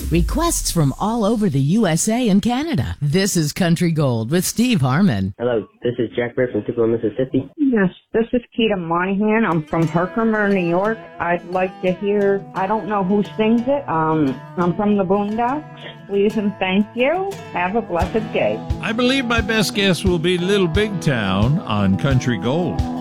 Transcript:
Requests from all over the USA and Canada. This is Country Gold with Steve Harmon. Hello, this is Jack Britt from Tupelo, Mississippi. Yes, this is Keita Moynihan. I'm from Herkimer, New York. I'd like to hear, I don't know who sings it. I'm from the Boondocks. Please and thank you. Have a blessed day. I believe my best guess will be Little Big Town on Country Gold.